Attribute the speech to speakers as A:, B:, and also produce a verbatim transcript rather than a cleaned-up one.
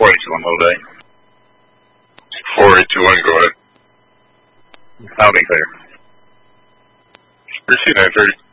A: four eight two one, low day.
B: four eight two one, go ahead.
A: Loud and clear.
B: Receive nine thirty.